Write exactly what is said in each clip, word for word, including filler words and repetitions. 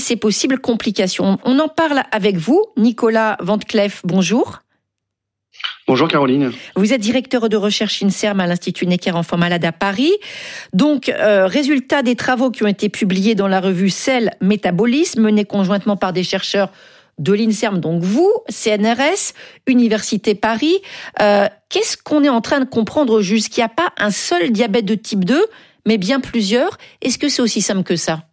ces possibles complications. On en parle avec vous, Nicolas Van Cleef, bonjour. Bonjour Caroline. Vous êtes directeur de recherche INSERM à l'Institut Necker Enfants Malades à Paris. Donc, euh, résultat des travaux qui ont été publiés dans la revue Cell Métabolisme, menés conjointement par des chercheurs de l'INSERM, donc vous, C N R S, Université Paris. Euh, qu'est-ce qu'on est en train de comprendre juste qu'il n'y a pas un seul diabète de type deux, mais bien plusieurs? Est-ce que c'est aussi simple que ça?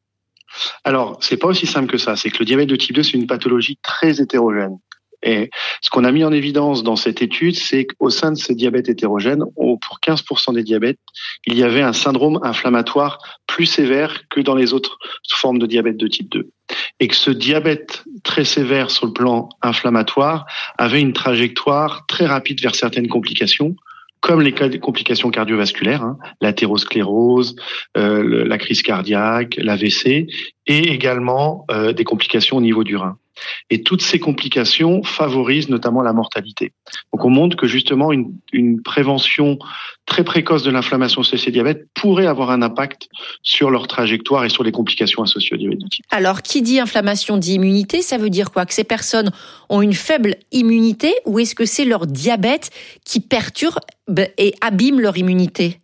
Alors, c'est pas aussi simple que ça. C'est que le diabète de type deux, c'est une pathologie très hétérogène. Et ce qu'on a mis en évidence dans cette étude, c'est qu'au sein de ces diabètes hétérogènes, pour quinze pour cent des diabètes, il y avait un syndrome inflammatoire plus sévère que dans les autres formes de diabète de type deux. Et que ce diabète très sévère sur le plan inflammatoire avait une trajectoire très rapide vers certaines complications, comme les complications cardiovasculaires, hein, l'athérosclérose, euh, le, la crise cardiaque, l'A V C, et également euh, des complications au niveau du rein. Et toutes ces complications favorisent notamment la mortalité. Donc on montre que justement une, une prévention très précoce de l'inflammation chez ces diabètes pourrait avoir un impact sur leur trajectoire et sur les complications associées au diabète de type. Alors qui dit inflammation dit immunité, ça veut dire quoi? Que ces personnes ont une faible immunité ou est-ce que c'est leur diabète qui perturbe et abîme leur immunité?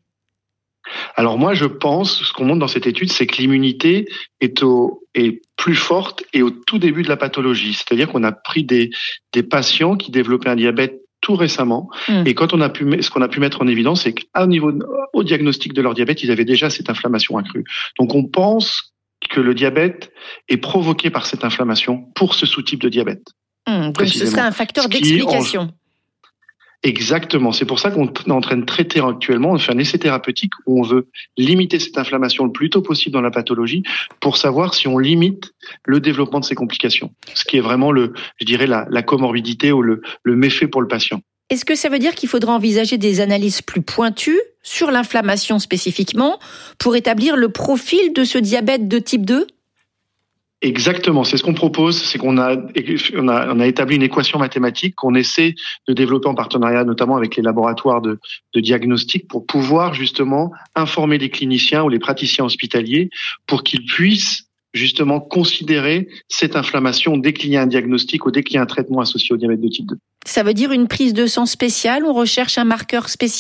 Alors moi, je pense, ce qu'on montre dans cette étude, c'est que l'immunité est, au, est plus forte et au tout début de la pathologie. C'est-à-dire qu'on a pris des, des patients qui développaient un diabète tout récemment. Mmh. Et quand on a pu, ce qu'on a pu mettre en évidence, c'est qu'au niveau, au diagnostic de leur diabète, ils avaient déjà cette inflammation accrue. Donc on pense que le diabète est provoqué par cette inflammation pour ce sous-type de diabète. Mmh, donc ce serait un facteur d'explication. Exactement. C'est pour ça qu'on est en train de traiter actuellement, on fait un essai thérapeutique où on veut limiter cette inflammation le plus tôt possible dans la pathologie pour savoir si on limite le développement de ces complications. Ce qui est vraiment le, je dirais, la, la comorbidité ou le, le méfait pour le patient. Est-ce que ça veut dire qu'il faudra envisager des analyses plus pointues sur l'inflammation spécifiquement pour établir le profil de ce diabète de type deux ? Exactement, c'est ce qu'on propose, c'est qu'on a, on a, on a établi une équation mathématique qu'on essaie de développer en partenariat notamment avec les laboratoires de, de diagnostic pour pouvoir justement informer les cliniciens ou les praticiens hospitaliers pour qu'ils puissent justement considérer cette inflammation dès qu'il y a un diagnostic ou dès qu'il y a un traitement associé au diabète de type deux. Ça veut dire une prise de sang spéciale, on recherche un marqueur spécial ?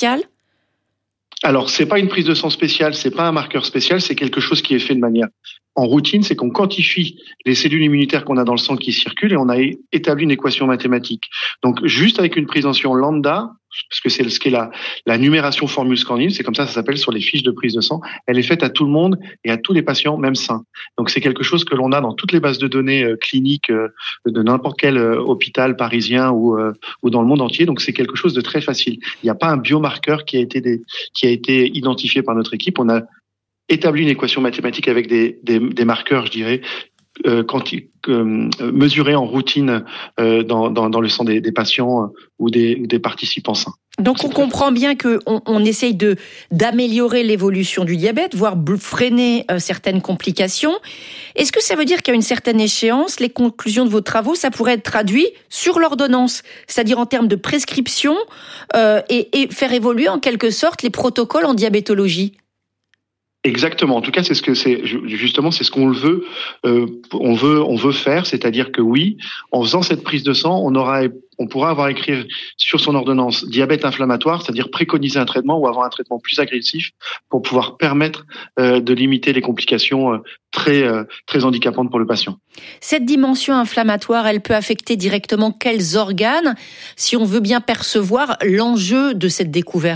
Alors, c'est pas une prise de sang spéciale, c'est pas un marqueur spécial, c'est quelque chose qui est fait de manière en routine, c'est qu'on quantifie les cellules immunitaires qu'on a dans le sang qui circulent et on a établi une équation mathématique. Donc, juste avec une prise en sang lambda, parce que c'est ce qu'est la, la numération formule scanning, c'est comme ça, ça s'appelle sur les fiches de prise de sang, elle est faite à tout le monde et à tous les patients, même sains. Donc, c'est quelque chose que l'on a dans toutes les bases de données euh, cliniques euh, de n'importe quel euh, hôpital parisien ou, euh, ou dans le monde entier. Donc, c'est quelque chose de très facile. Il n'y a pas un biomarqueur qui a été des, qui a été identifié par notre équipe. On a établi une équation mathématique avec des, des, des marqueurs, je dirais, euh, quanti, euh, mesurés en routine euh, dans, dans, dans le sang des, des patients euh, ou des, des participants sains. Donc on comprend bien qu'on on essaye de d'améliorer l'évolution du diabète, voire freiner euh, certaines complications. Est-ce que ça veut dire qu'à une certaine échéance, les conclusions de vos travaux, ça pourrait être traduit sur l'ordonnance, c'est-à-dire en termes de prescription euh, et, et faire évoluer en quelque sorte les protocoles en diabétologie ? Exactement. En tout cas, c'est ce que c'est justement, c'est ce qu'on veut, euh, on veut, on veut faire, c'est-à-dire que oui, en faisant cette prise de sang, on aura, on pourra avoir écrit sur son ordonnance diabète inflammatoire, c'est-à-dire préconiser un traitement ou avoir un traitement plus agressif pour pouvoir permettre euh, de limiter les complications euh, très, euh, très handicapantes pour le patient. Cette dimension inflammatoire, elle peut affecter directement quels organes, si on veut bien percevoir l'enjeu de cette découverte ?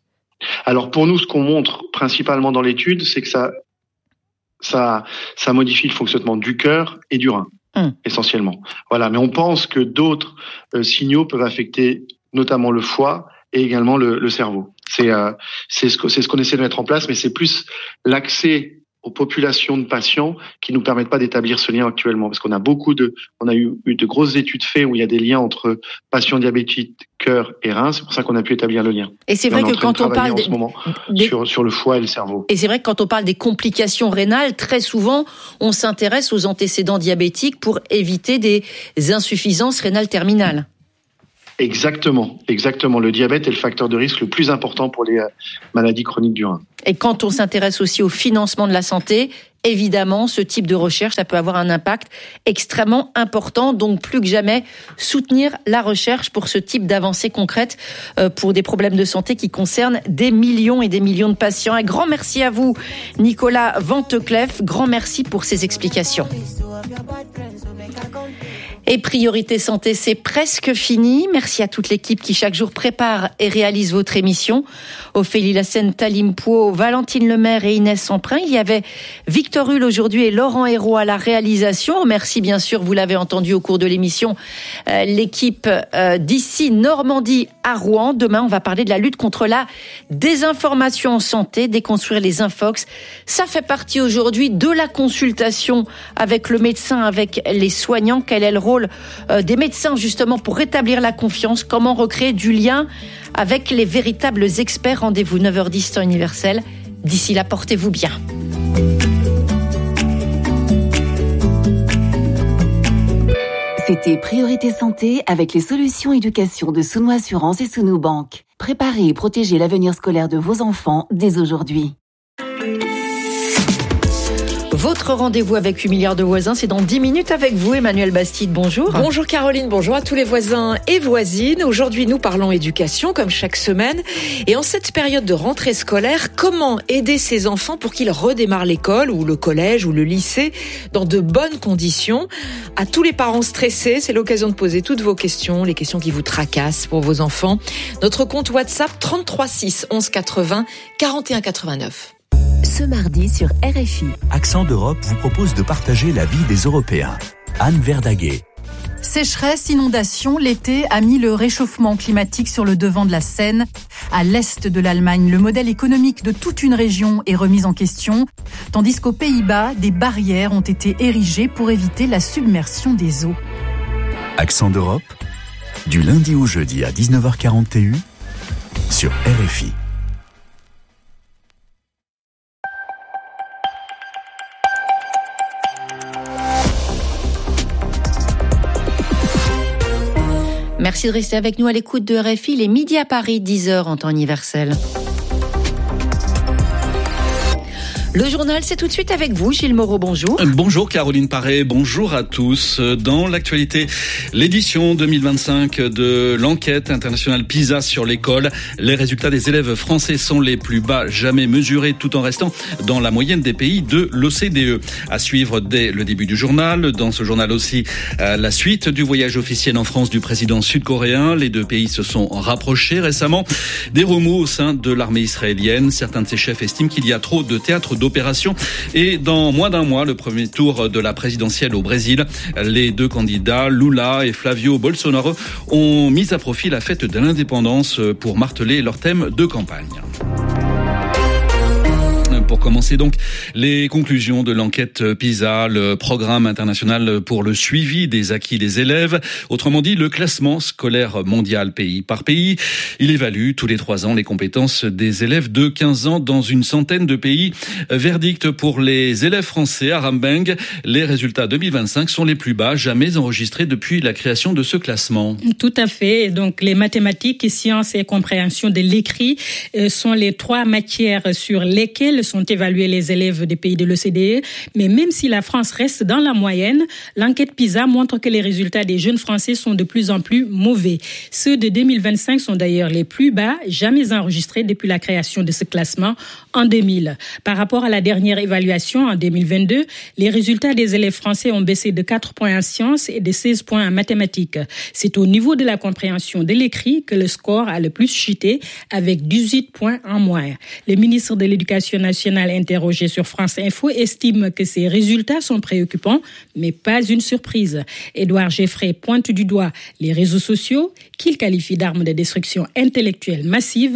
Alors pour nous, ce qu'on montre principalement dans l'étude, c'est que ça, ça, ça modifie le fonctionnement du cœur et du rein, mmh. essentiellement. Voilà, mais on pense que d'autres euh, signaux peuvent affecter notamment le foie et également le, le cerveau. C'est, euh, c'est ce que, c'est ce qu'on essaie de mettre en place, mais c'est plus l'accès aux populations de patients qui nous permettent pas d'établir ce lien actuellement, parce qu'on a beaucoup de, on a eu, eu de grosses études faites où il y a des liens entre patients diabétiques, cœur et rein. C'est pour ça qu'on a pu établir le lien. Et c'est vrai que quand on parle en ce moment des... sur sur le foie et le cerveau. Et c'est vrai que quand on parle des complications rénales, très souvent, on s'intéresse aux antécédents diabétiques pour éviter des insuffisances rénales terminales. Exactement, exactement. Le diabète est le facteur de risque le plus important pour les maladies chroniques du rein. Et quand on s'intéresse aussi au financement de la santé, évidemment, ce type de recherche, ça peut avoir un impact extrêmement important. Donc, plus que jamais, soutenir la recherche pour ce type d'avancées concrètes pour des problèmes de santé qui concernent des millions et des millions de patients. Un grand merci à vous, Nicolas Venteclef. Grand merci pour ces explications. Et Priorité Santé, c'est presque fini. Merci à toute l'équipe qui chaque jour prépare et réalise votre émission. Ophélie Lassène, Talim Pouot, Valentine Lemaire et Inès Semprun. Il y avait Victor Hull aujourd'hui et Laurent Hérault à la réalisation. Merci bien sûr, vous l'avez entendu au cours de l'émission, euh, l'équipe euh, d'ici Normandie à Rouen. Demain, on va parler de la lutte contre la désinformation en santé, déconstruire les infox. Ça fait partie aujourd'hui de la consultation avec le médecin, avec les soignants. Quel est le rôle des médecins justement pour rétablir la confiance, comment recréer du lien avec les véritables experts. Rendez-vous neuf heures dix temps universel. D'ici là, portez-vous bien. C'était Priorité Santé avec les solutions éducation de Souno Assurance et Souno Banque. Préparez et protégez l'avenir scolaire de vos enfants dès aujourd'hui. Votre rendez-vous avec huit milliards de voisins, c'est dans dix minutes avec vous, Emmanuel Bastide. Bonjour. Bonjour Caroline, bonjour à tous les voisins et voisines. Aujourd'hui, nous parlons éducation, comme chaque semaine. Et en cette période de rentrée scolaire, comment aider ces enfants pour qu'ils redémarrent l'école ou le collège ou le lycée dans de bonnes conditions? À tous les parents stressés, c'est l'occasion de poser toutes vos questions, les questions qui vous tracassent pour vos enfants. Notre compte WhatsApp trente-trois six onze quatre-vingts quarante et un quatre-vingt-neuf. Ce mardi sur R F I. Accent d'Europe vous propose de partager la vie des Européens. Anne Verdaguet. Sécheresse, inondation, l'été a mis le réchauffement climatique sur le devant de la scène. À l'est de l'Allemagne, le modèle économique de toute une région est remis en question, tandis qu'aux Pays-Bas, des barrières ont été érigées pour éviter la submersion des eaux. Accent d'Europe, du lundi au jeudi à dix-neuf heures quarante et un sur R F I. Merci de rester avec nous à l'écoute de R F I. Les midis à Paris, dix heures en temps universel. Le journal, c'est tout de suite avec vous, Gilles Moreau, bonjour. Bonjour Caroline Paré, bonjour à tous. Dans l'actualité, l'édition deux mille vingt-cinq de l'enquête internationale PISA sur l'école. Les résultats des élèves français sont les plus bas jamais mesurés, tout en restant dans la moyenne des pays de l'O C D E. À suivre dès le début du journal. Dans ce journal aussi, la suite du voyage officiel en France du président sud-coréen. Les deux pays se sont rapprochés récemment. Des remous au sein de l'armée israélienne. Certains de ses chefs estiment qu'il y a trop de théâtres d'opération. Et dans moins d'un mois, le premier tour de la présidentielle au Brésil, les deux candidats, Lula et Flavio Bolsonaro, ont mis à profit la fête de l'indépendance pour marteler leur thème de campagne. Pour commencer donc, les conclusions de l'enquête PISA, le programme international pour le suivi des acquis des élèves. Autrement dit, le classement scolaire mondial pays par pays. Il évalue tous les trois ans les compétences des élèves de quinze ans dans une centaine de pays. Verdict pour les élèves français à Rambeng. Les résultats deux mille vingt-cinq sont les plus bas jamais enregistrés depuis la création de ce classement. Tout à fait. Donc, les mathématiques, sciences et compréhension de l'écrit sont les trois matières sur lesquelles sont évaluer les élèves des pays de l'O C D E. Mais même si la France reste dans la moyenne, l'enquête PISA montre que les résultats des jeunes Français sont de plus en plus mauvais. Ceux de deux mille vingt-cinq sont d'ailleurs les plus bas jamais enregistrés depuis la création de ce classement en deux mille. Par rapport à la dernière évaluation en deux mille vingt-deux, les résultats des élèves français ont baissé de quatre points en sciences et de seize points en mathématiques. C'est au niveau de la compréhension de l'écrit que le score a le plus chuté, avec dix-huit points en moins. Le ministre de l'Éducation nationale interrogé sur France Info estime que ces résultats sont préoccupants, mais pas une surprise. Édouard Geffray pointe du doigt les réseaux sociaux, qu'il qualifie d'armes de destruction intellectuelle massive,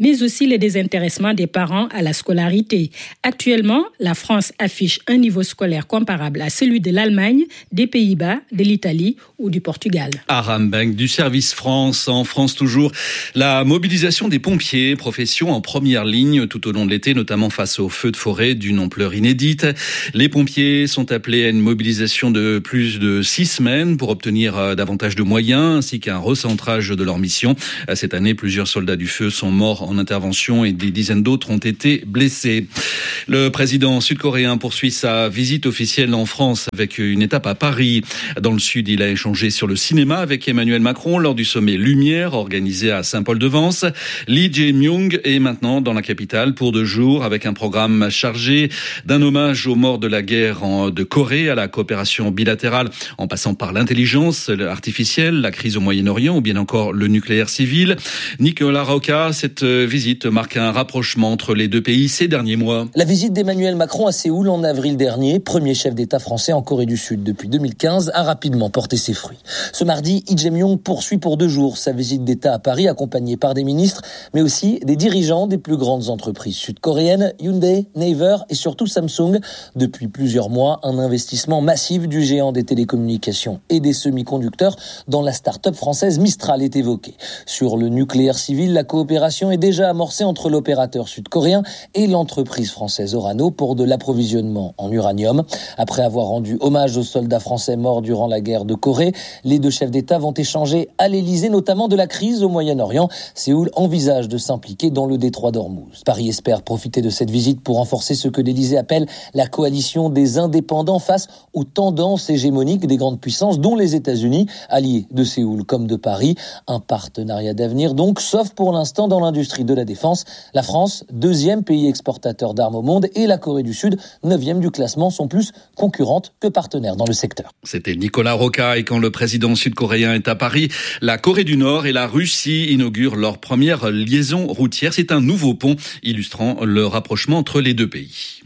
mais aussi le désintéressement des parents à la scolarité. Actuellement, la France affiche un niveau scolaire comparable à celui de l'Allemagne, des Pays-Bas, de l'Italie ou du Portugal. Aram Bank du Service France. En France toujours, la mobilisation des pompiers, profession en première ligne tout au long de l'été, notamment face aux feux de forêt d'une ampleur inédite. Les pompiers sont appelés à une mobilisation de plus de six semaines pour obtenir davantage de moyens ainsi qu'un recentrage de leur mission. Cette année, plusieurs soldats du feu sont morts en intervention et des dizaines d'autres ont été blessés. Le président sud-coréen poursuit sa visite officielle en France avec une étape à Paris. Dans le sud, il a échangé sur le cinéma avec Emmanuel Macron lors du sommet Lumière organisé à Saint-Paul-de-Vence. Lee Jae-myung est maintenant dans la capitale pour deux jours avec un programme chargé d'un hommage aux morts de la guerre de Corée à la coopération bilatérale en passant par l'intelligence artificielle, la crise au Moyen-Orient ou bien encore le nucléaire civil. Nicolas Roca, cette visite marque un rapprochement entre les deux pays ces derniers mois. La visite d'Emmanuel Macron à Séoul en avril dernier, premier chef d'État français en Corée du Sud depuis deux mille quinze, a rapidement porté ses fruits. Ce mardi, Lee Jae-myung poursuit pour deux jours sa visite d'État à Paris, accompagné par des ministres, mais aussi des dirigeants des plus grandes entreprises sud-coréennes, Hyundai, Naver et surtout Samsung. Depuis plusieurs mois, un investissement massif du géant des télécommunications et des semi-conducteurs dans la start-up française Mistral est évoqué. Sur le nucléaire civil, la coopération est déjà amorcée entre l'opérateur sud-coréen et l'entreprise française Orano pour de l'approvisionnement en uranium. Après avoir rendu hommage aux soldats français morts durant la guerre de Corée, les deux chefs d'État vont échanger à l'Élysée, notamment de la crise au Moyen-Orient. Séoul envisage de s'impliquer dans le détroit d'Ormuz. Paris espère profiter de cette visite pour renforcer ce que l'Élysée appelle la coalition des indépendants face aux tendances hégémoniques des grandes puissances, dont les États-Unis, alliés de Séoul comme de Paris. Un partenariat d'avenir donc, sauf pour l'instant dans l'industrie de la défense. La France, deuxième pays exportateur d'armes au monde, et la Corée du Sud, neuvième du classement, sont plus concurrentes que partenaires dans le secteur. C'était Nicolas Roca. Et quand le président sud-coréen est à Paris, la Corée du Nord et la Russie inaugurent leur première liaison routière. C'est un nouveau pont illustrant le rapprochement entre les deux pays.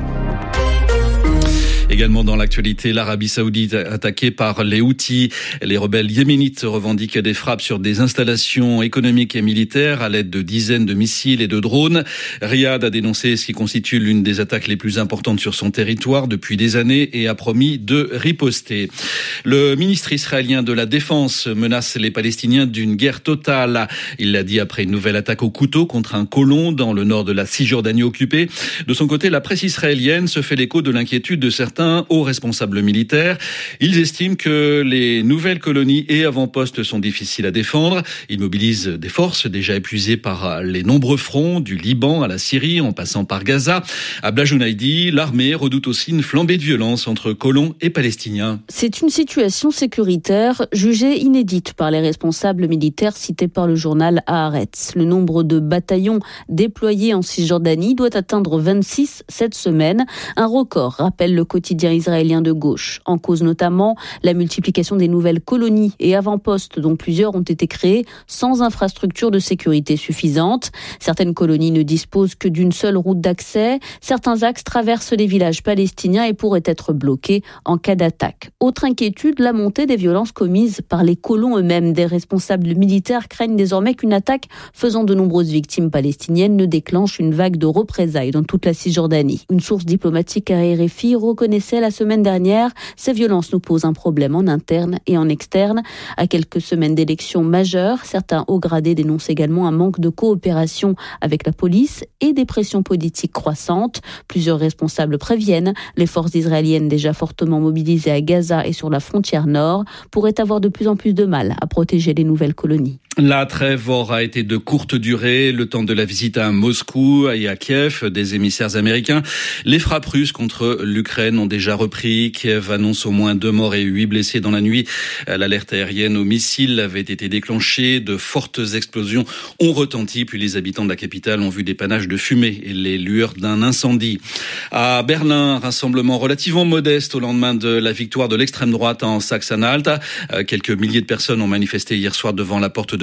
Également dans l'actualité, l'Arabie Saoudite attaquée par les Houthis. Les rebelles yéménites revendiquent des frappes sur des installations économiques et militaires à l'aide de dizaines de missiles et de drones. Riyad a dénoncé ce qui constitue l'une des attaques les plus importantes sur son territoire depuis des années et a promis de riposter. Le ministre israélien de la Défense menace les Palestiniens d'une guerre totale. Il l'a dit après une nouvelle attaque au couteau contre un colon dans le nord de la Cisjordanie occupée. De son côté, la presse israélienne se fait l'écho de l'inquiétude de certains hauts responsables militaires. Ils estiment que les nouvelles colonies et avant-postes sont difficiles à défendre. Ils mobilisent des forces déjà épuisées par les nombreux fronts, du Liban à la Syrie en passant par Gaza. À Blajounaïdi, l'armée redoute aussi une flambée de violence entre colons et Palestiniens. C'est une situation sécuritaire jugée inédite par les responsables militaires cités par le journal Haaretz. Le nombre de bataillons déployés en Cisjordanie doit atteindre vingt-six cette semaine, un record, rappelle le quotidien israélien de gauche. En cause notamment la multiplication des nouvelles colonies et avant-postes dont plusieurs ont été créés sans infrastructure de sécurité suffisante. Certaines colonies ne disposent que d'une seule route d'accès. Certains axes traversent les villages palestiniens et pourraient être bloqués en cas d'attaque. Autre inquiétude, la montée des violences commises par les colons eux-mêmes. Des responsables militaires craignent désormais qu'une attaque faisant de nombreuses victimes palestiniennes ne déclenche une vague de représailles dans toute la Cisjordanie. Une source diplomatique à R F I reconnaissait la semaine dernière, ces violences nous posent un problème en interne et en externe. À quelques semaines d'élections majeures, certains hauts gradés dénoncent également un manque de coopération avec la police et des pressions politiques croissantes. Plusieurs responsables préviennent, les forces israéliennes déjà fortement mobilisées à Gaza et sur la frontière nord pourraient avoir de plus en plus de mal à protéger les nouvelles colonies. La trêve aura été de courte durée, le temps de la visite à Moscou et à Kiev des émissaires américains. Les frappes russes contre l'Ukraine ont déjà repris. Kiev annonce au moins deux morts et huit blessés dans la nuit. L'alerte aérienne aux missiles avait été déclenchée. De fortes explosions ont retenti, puis les habitants de la capitale ont vu des panaches de fumée et les lueurs d'un incendie. À Berlin, rassemblement relativement modeste au lendemain de la victoire de l'extrême droite en Saxe-Anhalt. Quelques milliers de personnes ont manifesté hier soir devant la porte de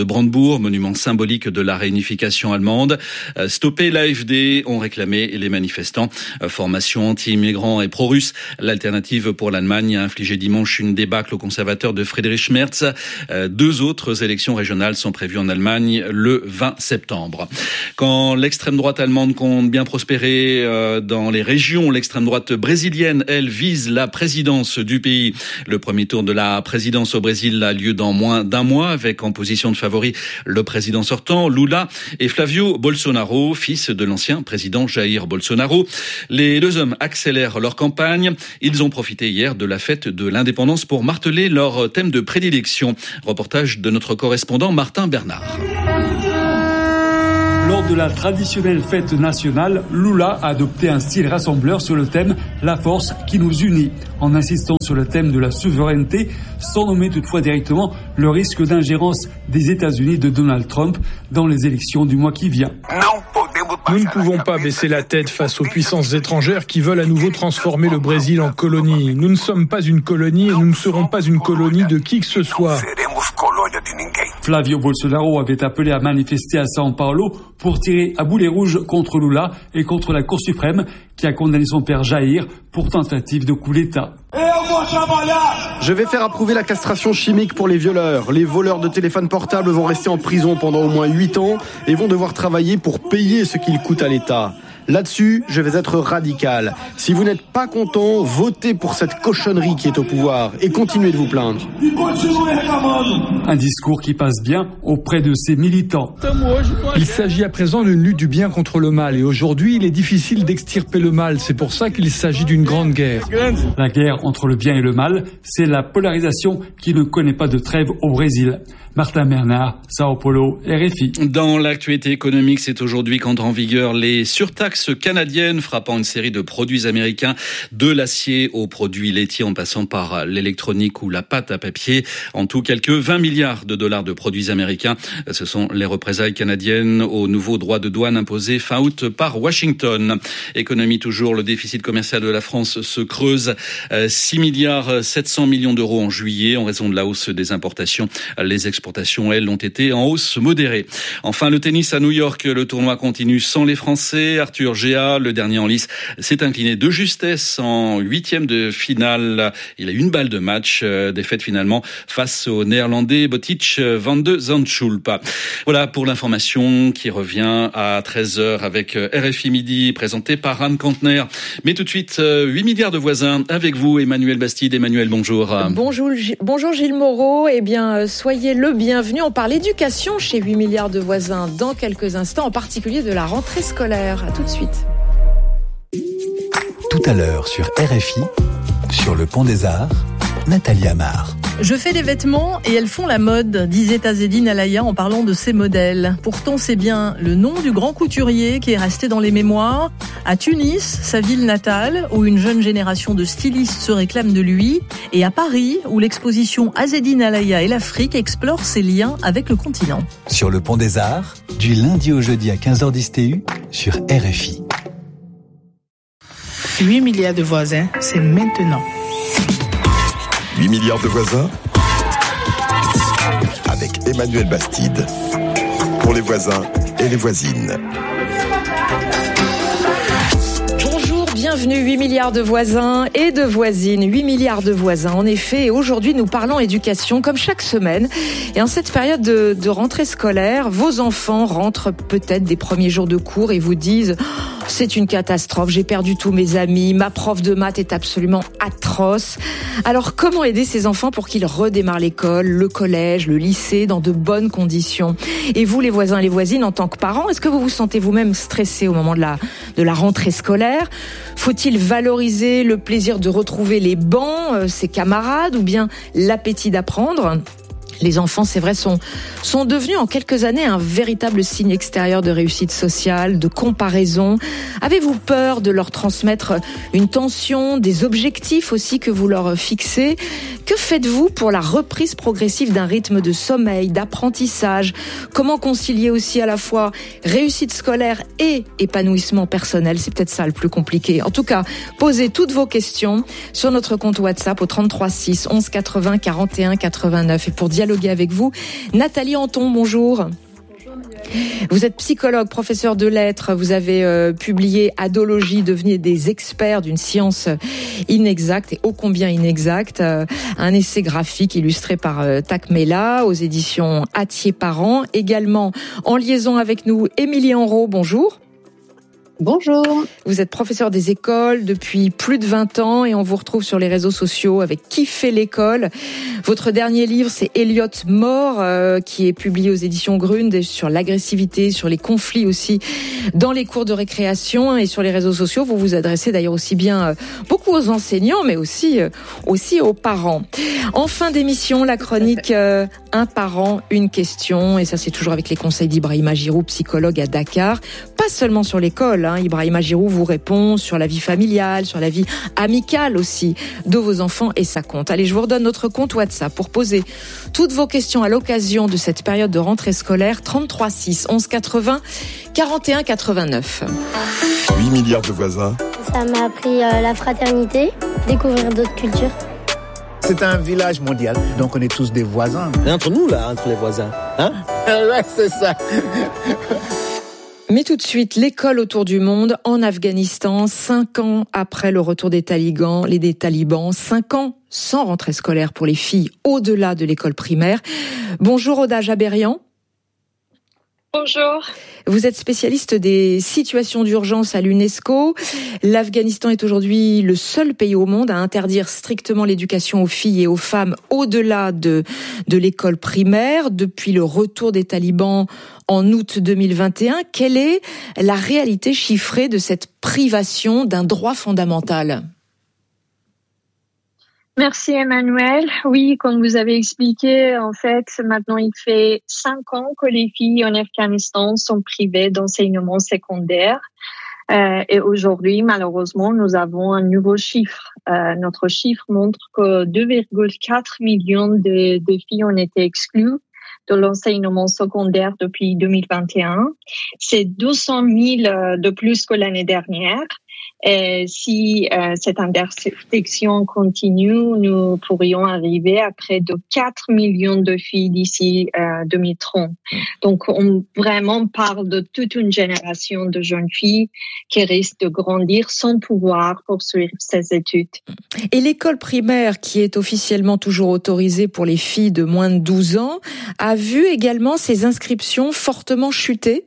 de Brandebourg, monument symbolique de la réunification allemande. Stopper l'A F D, ont réclamé les manifestants. Formation anti-immigrants et pro-russe, l'alternative pour l'Allemagne a infligé dimanche une débâcle aux conservateurs de Friedrich Merz. Deux autres élections régionales sont prévues en Allemagne le vingt septembre. Quand l'extrême droite allemande compte bien prospérer dans les régions, l'extrême droite brésilienne, elle, vise la présidence du pays. Le premier tour de la présidence au Brésil a lieu dans moins d'un mois, avec en position de favori le président sortant, Lula, et Flavio Bolsonaro, fils de l'ancien président Jair Bolsonaro. Les deux hommes accélèrent leur campagne. Ils ont profité hier de la fête de l'indépendance pour marteler leur thème de prédilection. Reportage de notre correspondant Martin Bernard. Lors de la traditionnelle fête nationale, Lula a adopté un style rassembleur sur le thème « La force qui nous unit », en insistant sur le thème de la souveraineté, sans nommer toutefois directement le risque d'ingérence des États-Unis de Donald Trump dans les élections du mois qui vient. Nous ne pouvons pas baisser la tête face aux puissances étrangères qui veulent à nouveau transformer le Brésil en colonie. Nous ne sommes pas une colonie et nous ne serons pas une colonie de qui que ce soit. Flavio Bolsonaro avait appelé à manifester à São Paulo pour tirer à boulet rouge contre Lula et contre la Cour suprême qui a condamné son père Jair pour tentative de coup d'État. Je vais faire approuver la castration chimique pour les violeurs. Les voleurs de téléphones portables vont rester en prison pendant au moins huit ans et vont devoir travailler pour payer ce qu'ils coûtent à l'État. Là-dessus, je vais être radical. Si vous n'êtes pas content, votez pour cette cochonnerie qui est au pouvoir et continuez de vous plaindre. Un discours qui passe bien auprès de ses militants. Il s'agit à présent d'une lutte du bien contre le mal et aujourd'hui, il est difficile d'extirper le mal. C'est pour ça qu'il s'agit d'une grande guerre. La guerre entre le bien et le mal, c'est la polarisation qui ne connaît pas de trêve au Brésil. Martin Bernard, Sao Paulo, R F I. Dans l'actualité économique, c'est aujourd'hui qu'entrent en vigueur les surtaxes canadiennes frappant une série de produits américains, de l'acier aux produits laitiers en passant par l'électronique ou la pâte à papier. En tout, quelques vingt milliards de dollars de produits américains. Ce sont les représailles canadiennes aux nouveaux droits de douane imposés fin août par Washington. Économie toujours, le déficit commercial de la France se creuse. six milliards sept cents millions d'euros en juillet en raison de la hausse des importations. Les exportations exportations, elles, ont été en hausse modérée. Enfin, le tennis à New York, le tournoi continue sans les Français. Arthur Géa, le dernier en lice, s'est incliné de justesse en huitième de finale. Il a eu une balle de match, euh, défaite finalement face au Néerlandais Botic van de Zandschulp. Voilà pour l'information qui revient à treize heures avec R F I Midi, présenté par Anne Kantner. Mais tout de suite, huit milliards de voisins avec vous, Emmanuel Bastide. Emmanuel, bonjour. Bonjour, bonjour Gilles Moreau. Eh bien, soyez le bienvenu. On parle éducation chez huit milliards de voisins dans quelques instants, en particulier de la rentrée scolaire. À tout de suite. Tout à l'heure sur R F I, sur le Pont des Arts, Nathalie Amar. Je fais des vêtements et elles font la mode, disait Azzedine Alaïa en parlant de ses modèles. Pourtant, c'est bien le nom du grand couturier qui est resté dans les mémoires. À Tunis, sa ville natale, où une jeune génération de stylistes se réclame de lui. Et à Paris, où l'exposition Azzedine Alaïa et l'Afrique explore ses liens avec le continent. Sur le Pont des Arts, du lundi au jeudi à quinze heures dix T U, sur R F I. huit milliards de voisins, c'est maintenant. huit milliards de voisins avec Emmanuel Bastide pour les voisins et les voisines. Bonjour, bienvenue, huit milliards de voisins et de voisines. huit milliards de voisins, en effet. Et aujourd'hui, nous parlons éducation, comme chaque semaine. Et en cette période de, de rentrée scolaire, vos enfants rentrent peut-être des premiers jours de cours et vous disent... C'est une catastrophe, j'ai perdu tous mes amis, ma prof de maths est absolument atroce. Alors comment aider ces enfants pour qu'ils redémarrent l'école, le collège, le lycée dans de bonnes conditions? Et vous, les voisins et les voisines, en tant que parents, est-ce que vous vous sentez vous-même stressé au moment de la, de la rentrée scolaire? Faut-il valoriser le plaisir de retrouver les bancs, ses camarades, ou bien l'appétit d'apprendre? Les enfants, c'est vrai, sont, sont devenus en quelques années un véritable signe extérieur de réussite sociale, de comparaison. Avez-vous peur de leur transmettre une tension, des objectifs aussi que vous leur fixez? Que faites-vous pour la reprise progressive d'un rythme de sommeil, d'apprentissage? Comment concilier aussi à la fois réussite scolaire et épanouissement personnel? C'est peut-être ça le plus compliqué. En tout cas, posez toutes vos questions sur notre compte WhatsApp au trente-trois six, onze quatre-vingts, quarante et un quatre-vingt-neuf. Et pour dialoguer dialoguer avec vous. Nathalie Anton, bonjour. Vous êtes psychologue, professeur de lettres, vous avez euh, publié Adologie, devenez des experts d'une science inexacte et ô combien inexacte, euh, un essai graphique illustré par euh, Takmela aux éditions Hatier-Parent. Également en liaison avec nous, Émilie Enrault, bonjour. Bonjour. Vous êtes professeur des écoles depuis plus de vingt ans et on vous retrouve sur les réseaux sociaux avec Qui fait l'école. Votre dernier livre, c'est Elliot mort, euh, qui est publié aux éditions Grund sur l'agressivité, sur les conflits aussi dans les cours de récréation et sur les réseaux sociaux. Vous vous adressez d'ailleurs aussi bien euh, beaucoup aux enseignants, mais aussi euh, aussi aux parents. En fin d'émission, la chronique euh, Un parent, une question. Et ça, c'est toujours avec les conseils d'Ibrahima Giroud, psychologue à Dakar. Pas seulement sur l'école, hein. Ibrahima Giroud vous répond sur la vie familiale, sur la vie amicale aussi de vos enfants et ça compte. Allez, je vous redonne notre compte WhatsApp pour poser toutes vos questions à l'occasion de cette période de rentrée scolaire. trente-trois six onze quatre-vingts quarante et un quatre-vingt-neuf. huit milliards de voisins. Ça m'a appris euh, la fraternité, découvrir d'autres cultures. C'est un village mondial, donc on est tous des voisins. Et entre nous, là, entre les voisins, hein? Ouais, c'est ça. Mais tout de suite, l'école autour du monde, en Afghanistan, cinq ans après le retour des talibans, les des talibans, cinq ans sans rentrée scolaire pour les filles au-delà de l'école primaire. Bonjour Oda Jaberian. Bonjour. Vous êtes spécialiste des situations d'urgence à l'UNESCO. L'Afghanistan est aujourd'hui le seul pays au monde à interdire strictement l'éducation aux filles et aux femmes au-delà de, de l'école primaire. Depuis le retour des talibans en août deux mille vingt et un, quelle est la réalité chiffrée de cette privation d'un droit fondamental ? Merci Emmanuel. Oui, comme vous avez expliqué, en fait, maintenant il fait cinq ans que les filles en Afghanistan sont privées d'enseignement secondaire. Euh, et aujourd'hui, malheureusement, nous avons un nouveau chiffre. Euh, notre chiffre montre que deux virgule quatre millions de, de filles ont été exclues de l'enseignement secondaire depuis deux mille vingt et un. C'est deux cent mille de plus que l'année dernière. Et si euh, cette intersection continue, nous pourrions arriver à près de quatre millions de filles d'ici euh, deux mille trente. Donc, on vraiment parle de toute une génération de jeunes filles qui risquent de grandir sans pouvoir poursuivre ses études. Et l'école primaire, qui est officiellement toujours autorisée pour les filles de moins de douze ans, a vu également ses inscriptions fortement chuter?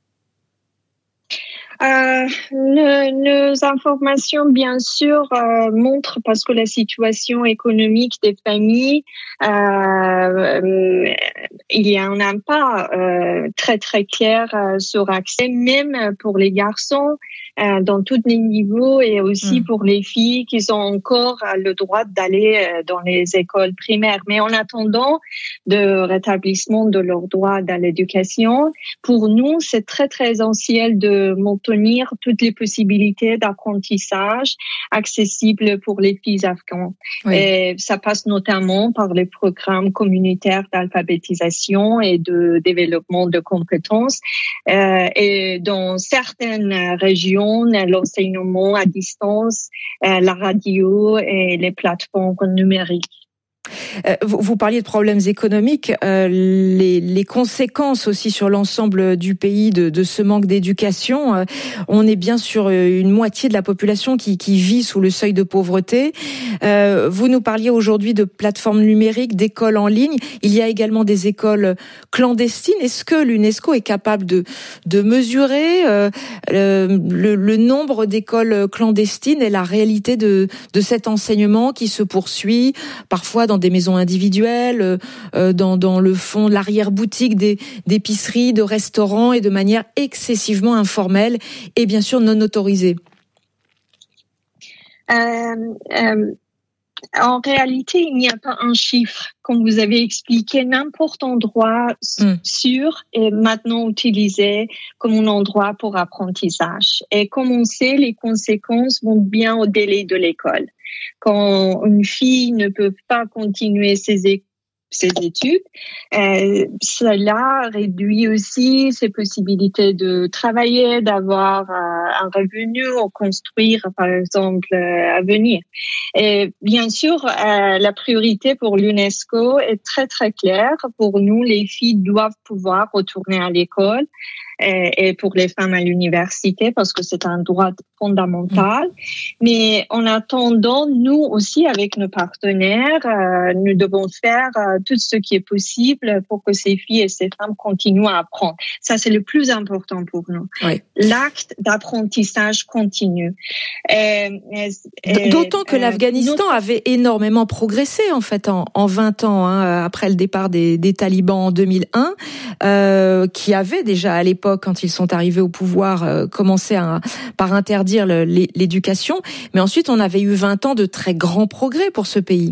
Euh, le, nos informations, bien sûr, euh, montrent, parce que la situation économique des familles, euh, euh, il y en a pas euh, très très clair euh, sur accès, même pour les garçons, euh, dans tous les niveaux, et aussi mmh. pour les filles qui ont encore le droit d'aller euh, dans les écoles primaires. Mais en attendant de rétablissement de leur droit à l'éducation, pour nous, c'est très très essentiel de monter toutes les possibilités d'apprentissage accessibles pour les filles afghanes. Oui. Et ça passe notamment par les programmes communautaires d'alphabétisation et de développement de compétences. Euh, et dans certaines régions, l'enseignement à distance, euh, la radio et les plateformes numériques. Euh, vous, vous parliez de problèmes économiques, euh, les, les conséquences aussi sur l'ensemble du pays de, de ce manque d'éducation. Euh, on est bien sur une moitié de la population qui, qui vit sous le seuil de pauvreté. Euh, vous nous parliez aujourd'hui de plateformes numériques, d'écoles en ligne. Il y a également des écoles clandestines. Est-ce que l'UNESCO est capable de, de mesurer euh, le, le nombre d'écoles clandestines et la réalité de, de cet enseignement qui se poursuit parfois dans des maisons individuelles, euh, dans, dans le fond, l'arrière-boutique des, d'épiceries, de restaurants et de manière excessivement informelle et bien sûr non autorisée? Euh, euh, en réalité, il n'y a pas un chiffre. Comme vous avez expliqué, n'importe endroit mm. sûr est maintenant utilisé comme un endroit pour apprentissage. Et comme on sait, les conséquences vont bien au-delà de l'école. Quand une fille ne peut pas continuer ses études ses études. Euh, cela réduit aussi ses possibilités de travailler, d'avoir euh, un revenu ou construire, par exemple, euh, à venir. Et bien sûr, euh, la priorité pour l'UNESCO est très très claire. Pour nous, les filles doivent pouvoir retourner à l'école. Et pour les femmes à l'université, parce que c'est un droit fondamental. Mais en attendant, nous aussi, avec nos partenaires, euh, nous devons faire euh, tout ce qui est possible pour que ces filles et ces femmes continuent à apprendre. Ça, c'est le plus important pour nous. Oui. L'acte d'apprentissage continue. Et, et, D'autant que euh, l'Afghanistan notre... avait énormément progressé, en fait, en, en vingt ans, hein, après le départ des, des talibans en deux mille un, euh, qui avaient déjà à l'époque, quand ils sont arrivés au pouvoir, euh, commencé à, par interdire le, l'éducation. Mais ensuite, on avait eu vingt ans de très grands progrès pour ce pays.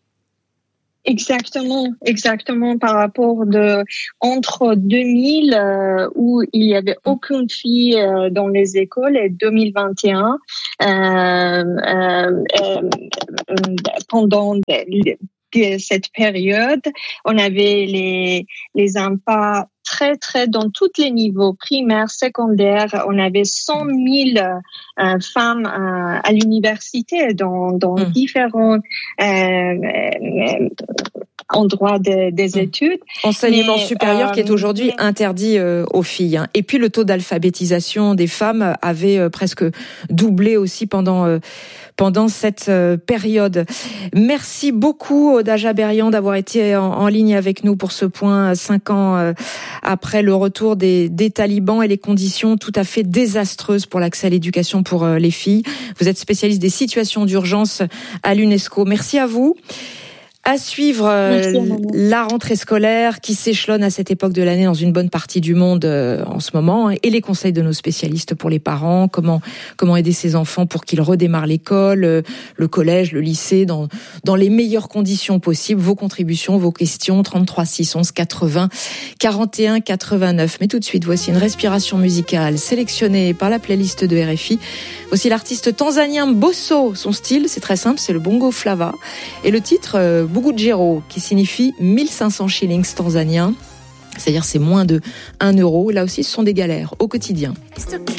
Exactement, exactement par rapport de entre deux mille euh, où il y avait aucune fille euh, dans les écoles et deux mille vingt et un euh, euh, euh, pendant de, de cette période, on avait les les impacts très, très, dans tous les niveaux, primaires, secondaires, on avait cent mille euh, femmes euh, à l'université dans, dans mmh. différents euh, euh, endroits de, des études. Enseignement Mais, supérieur euh, qui est aujourd'hui mais... interdit euh, aux filles. Hein. Et puis le taux d'alphabétisation des femmes avait euh, presque doublé aussi pendant euh, pendant cette euh, période. Merci beaucoup Daja Berian d'avoir été en, en ligne avec nous pour ce point cinq ans euh, après le retour des, des talibans et les conditions tout à fait désastreuses pour l'accès à l'éducation pour euh, les filles. Vous êtes spécialiste des situations d'urgence à l'UNESCO. Merci à vous. À suivre euh, la rentrée scolaire qui s'échelonne à cette époque de l'année dans une bonne partie du monde euh, en ce moment, et les conseils de nos spécialistes pour les parents, comment comment aider ses enfants pour qu'ils redémarrent l'école, euh, le collège, le lycée dans dans les meilleures conditions possibles. Vos contributions, vos questions, trente-trois six onze quatre-vingts quarante et un quatre-vingt-neuf. Mais tout de suite, voici une respiration musicale sélectionnée par la playlist de R F I. Voici l'artiste tanzanien Bosso. Son style, c'est très simple, c'est le bongo flava, et le titre euh, Bugujero, qui signifie mille cinq cents shillings tanzaniens, c'est-à-dire c'est moins de un euro. Là aussi, ce sont des galères au quotidien.